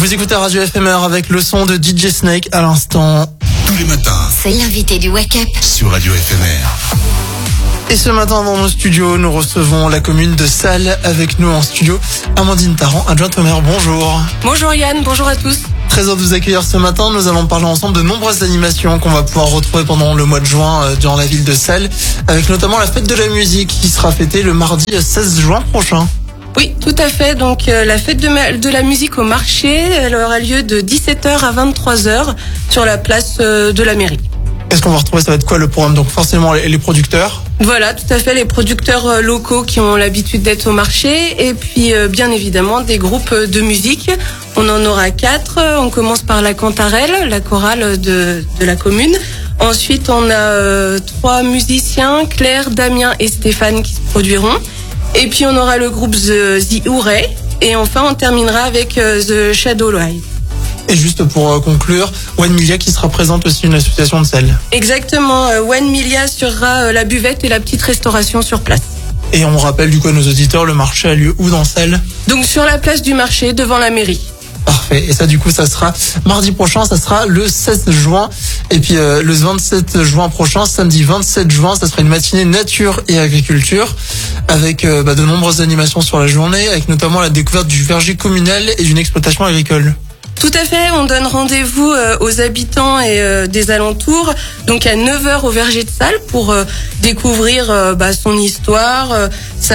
Vous écoutez Radio FMR avec le son de DJ Snake à l'instant. Tous les matins, C'est l'invité du Wake Up sur Radio FMR. Et ce matin dans nos studios, nous recevons la commune de Salles avec nous en studio. Amandine Tarrant, adjointe au maire, bonjour. Bonjour Yann, bonjour à tous. Très heureux de vous accueillir ce matin. Nous allons parler ensemble de nombreuses animations qu'on va pouvoir retrouver pendant le mois de juin dans la ville de Salles, avec notamment la fête de la musique qui sera fêtée le mardi 16 juin prochain. Oui, tout à fait. Donc la fête de la musique au marché, elle aura lieu de 17h à 23h sur la place de la mairie. Qu'est-ce qu'on va retrouver? Ça va être quoi le programme? Donc forcément les producteurs. Voilà, tout à fait, les producteurs locaux qui ont l'habitude d'être au marché et puis bien évidemment des groupes de musique. On en aura 4. On commence par la Cantarelle, la chorale de la commune. Ensuite, on a 3 musiciens, Claire, Damien et Stéphane qui se produiront. Et puis on aura le groupe The Hooray. Et enfin, on terminera avec The Shadowlight. Et juste pour conclure, One Milia qui sera présente aussi, une association de Salles. Exactement, One Milia assurera la buvette et la petite restauration sur place. Et on rappelle du coup à nos auditeurs, le marché a lieu où dans Salles? Donc sur la place du marché, devant la mairie. Parfait. Et ça, du coup, ça sera mardi prochain, ça sera le 16 juin. Et puis le 27 juin prochain, samedi 27 juin, ça sera une matinée nature et agriculture avec de nombreuses animations sur la journée, avec notamment la découverte du verger communal et d'une exploitation agricole. Tout à fait, on donne rendez-vous aux habitants et des alentours, donc à 9h au verger de Salles pour découvrir son histoire,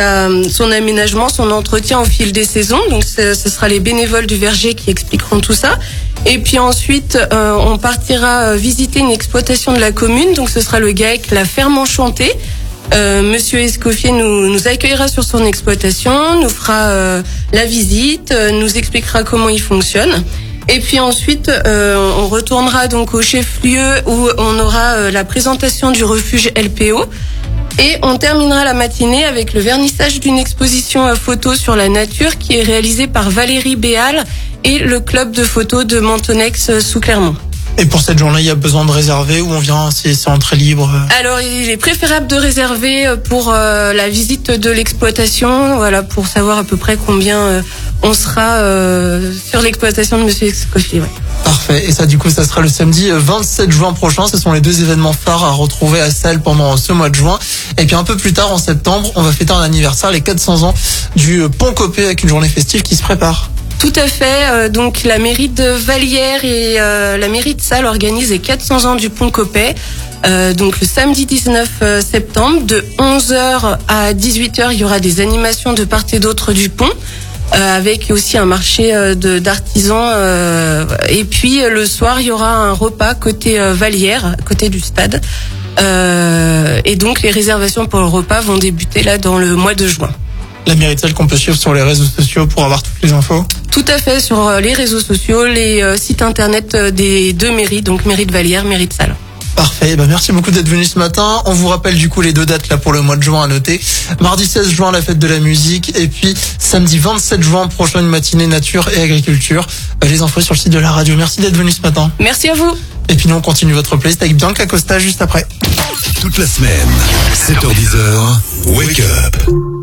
son aménagement, son entretien au fil des saisons. Donc ce sera les bénévoles du verger qui expliqueront tout ça. Et puis ensuite, on partira visiter une exploitation de la commune, donc ce sera le GAEC, la ferme enchantée. Monsieur Escoffier nous accueillera sur son exploitation, nous fera la visite, nous expliquera comment il fonctionne. Et puis ensuite, on retournera donc au chef-lieu où on aura la présentation du refuge LPO. Et on terminera la matinée avec le vernissage d'une exposition photo sur la nature qui est réalisée par Valérie Béal et le club de photos de Mentonex sous Clermont. Et pour cette journée, il y a besoin de réserver ou on vient, c'est entrée libre? Alors, il est préférable de réserver pour la visite de l'exploitation, voilà, pour savoir à peu près combien on sera sur l'exploitation de Monsieur Escoffier. Ouais. Parfait. Et ça, du coup, ça sera le samedi 27 juin prochain. Ce sont les 2 événements phares à retrouver à Salles pendant ce mois de juin. Et puis un peu plus tard, en septembre, on va fêter un anniversaire, les 400 ans du Pont Copé, avec une journée festive qui se prépare. Tout à fait. Donc la mairie de Vallières et la mairie de Salles organisent les 400 ans du Pont Copé. Donc le samedi 19 septembre, de 11h à 18h, il y aura des animations de part et d'autre du pont. Avec aussi un marché d'artisans. Et puis le soir, il y aura un repas côté Vallières, côté du stade. Et donc les réservations pour le repas vont débuter là dans le mois de juin. La mairie de Salles qu'on peut suivre sur les réseaux sociaux pour avoir toutes les infos? Tout à fait, sur les réseaux sociaux, les sites internet des 2 mairies, donc mairie de Vallières, mairie de Salles. Parfait, merci beaucoup d'être venu ce matin. On vous rappelle du coup les 2 dates là pour le mois de juin à noter. Mardi 16 juin, la fête de la musique, et puis samedi 27 juin prochain, une matinée nature et agriculture. Les infos sur le site de la radio. Merci d'être venu ce matin. Merci à vous. Et puis nous on continue votre playlist avec Bianca Costa juste après. Toute la semaine, 7h-10h, Wake Up.